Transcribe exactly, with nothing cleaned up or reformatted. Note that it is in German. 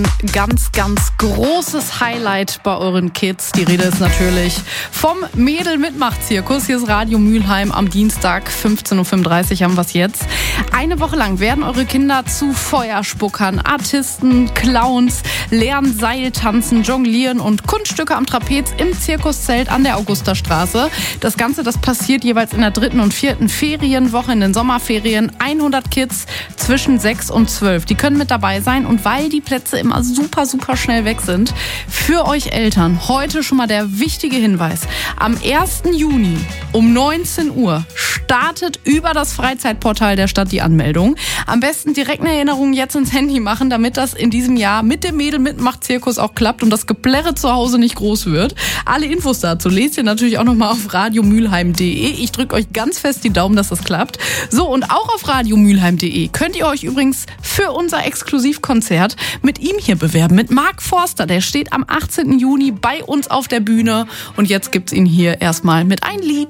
Ganz, ganz großes Highlight bei euren Kids. Die Rede ist natürlich vom Mädel-Mitmach-Zirkus. Hier ist Radio Mülheim am Dienstag, fünfzehn Uhr fünfunddreißig haben wir es jetzt. Eine Woche lang werden eure Kinder zu Feuerspuckern, Artisten, Clowns, lernen Seiltanzen, Jonglieren und Kunststücke am Trapez im Zirkuszelt an der Augusterstraße. Das Ganze, das passiert jeweils in der dritten und vierten Ferienwoche, in den Sommerferien. hundert Kids zwischen sechs und zwölf. Die können mit dabei sein, und weil die Plätze immer super, super schnell weg sind, für euch Eltern heute schon mal der wichtige Hinweis. Am ersten Juni um neunzehn Uhr startet über das Freizeitportal der Stadt die Anmeldung. Am besten direkt eine Erinnerung jetzt ins Handy machen, damit das in diesem Jahr mit dem Mädel-Mitmach-Zirkus auch klappt und das Geplärre zu Hause nicht groß wird. Alle Infos dazu lest ihr natürlich auch nochmal auf radiomülheim punkt de. Ich drücke euch ganz fest die Daumen, dass das klappt. So, und auch auf radiomülheim punkt de könnt ihr euch übrigens für unser Exklusivkonzert mit ihm hier bewerben, mit Mark Forster. Der steht am achtzehnten Juni bei uns auf der Bühne, und jetzt gibt's ihn hier erstmal mit ein Lied.